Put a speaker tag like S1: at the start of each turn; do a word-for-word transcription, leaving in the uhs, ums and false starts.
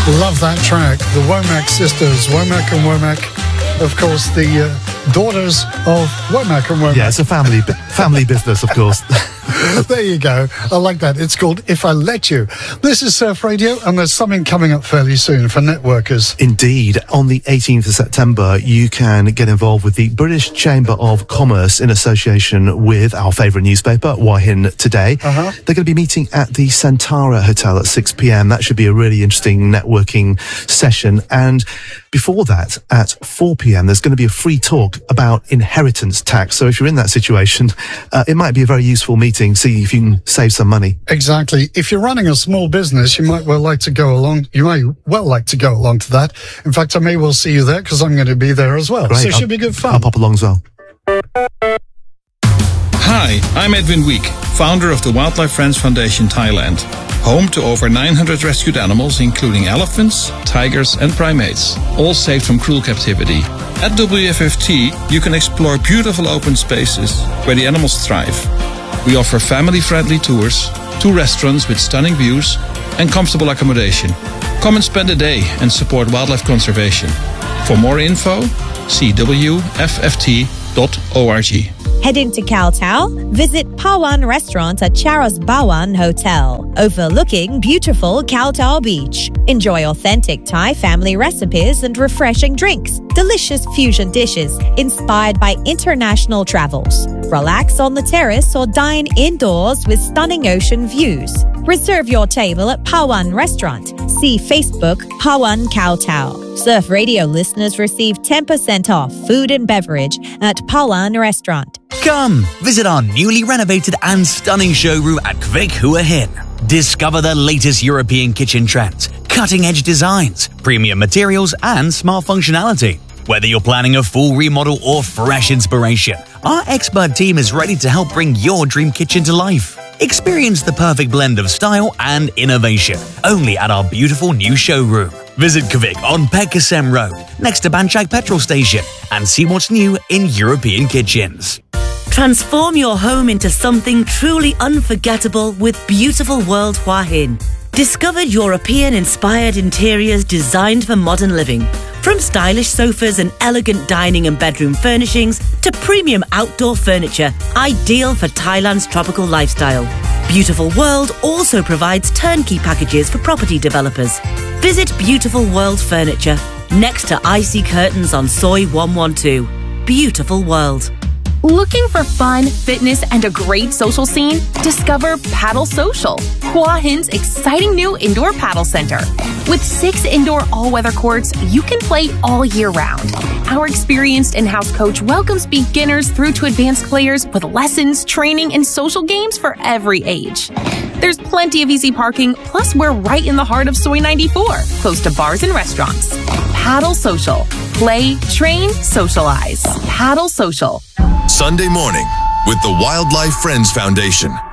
S1: Love that track. The Womack sisters, Womack and Womack, of course, the uh, daughters of Womack and Womack.
S2: Yeah, it's a family family business, of course.
S1: There you go. I like that. It's called If I Let You. This is Surf Radio, and there's something coming up fairly soon for networkers.
S2: Indeed. On the eighteenth of September, you can get involved with the British Chamber of Commerce in association with our favourite newspaper, Wahin Today.
S1: Uh-huh.
S2: They're going to be meeting at the Santara Hotel at six p.m. That should be a really interesting networking session. And before that, at four p.m, there's going to be a free talk about inheritance tax. So if you're in that situation, uh, it might be a very useful meeting. See if you can save some money.
S1: Exactly. If you're running a small business, you might well like to go along. You might well like to go along to that. In fact, I may well see you there because I'm going to be there as well.
S2: Great.
S1: So it
S2: I'll,
S1: should be good fun.
S2: I'll pop along as well.
S3: Hi, I'm Edwin Week, founder of the Wildlife Friends Foundation Thailand, home to over nine hundred rescued animals, including elephants, tigers, and primates, all saved from cruel captivity. At W F F T, you can explore beautiful open spaces where the animals thrive. We offer family-friendly tours, two restaurants with stunning views, and comfortable accommodation. Come and spend a day and support wildlife conservation. For more info, see w f f t dot org.
S4: Heading to Khao Tao? Visit Pawan Restaurant at Charos Bawan Hotel, overlooking beautiful Khao Tao Beach. Enjoy authentic Thai family recipes and refreshing drinks, delicious fusion dishes inspired by international travels. Relax on the terrace or dine indoors with stunning ocean views. Reserve your table at Pawan Restaurant. See Facebook Pawan Khao Tao. Surf Radio listeners receive ten percent off food and beverage at Pawan Restaurant.
S5: Come, visit our newly renovated and stunning showroom at Kvik Hua Hin. Discover the latest European kitchen trends, cutting-edge designs, premium materials, and smart functionality. Whether you're planning a full remodel or fresh inspiration, our expert team is ready to help bring your dream kitchen to life. Experience the perfect blend of style and innovation, only at our beautiful new showroom. Visit Kvik on Pekasem Road, next to Banchak Petrol Station, and see what's new in European kitchens.
S6: Transform your home into something truly unforgettable with Beautiful World Hua Hin. Discover European-inspired interiors designed for modern living. From stylish sofas and elegant dining and bedroom furnishings to premium outdoor furniture, ideal for Thailand's tropical lifestyle. Beautiful World also provides turnkey packages for property developers. Visit Beautiful World Furniture, next to Icy Curtains on Soi one one two. Beautiful World.
S7: Looking for fun, fitness, and a great social scene? Discover Paddle Social, Hua Hin's exciting new indoor paddle center. With six indoor all-weather courts, you can play all year round. Our experienced in-house coach welcomes beginners through to advanced players with lessons, training, and social games for every age. There's plenty of easy parking, plus we're right in the heart of Soi ninety-four, close to bars and restaurants. Paddle Social. Play, train, socialize. Paddle Social.
S8: Sunday morning with the Wildlife Friends Foundation.